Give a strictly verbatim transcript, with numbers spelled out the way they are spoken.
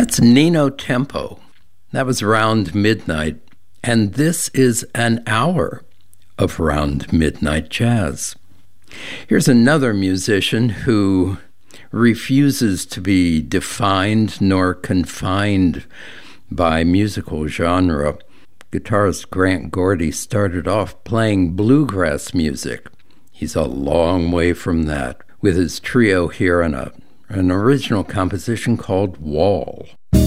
That's Nino Tempo. That was Round Midnight, and this is an hour of Round Midnight Jazz. Here's another musician who refuses to be defined nor confined by musical genre. Guitarist Grant Gordy started off playing bluegrass music. He's a long way from that with his trio here on a, an original composition called Wall.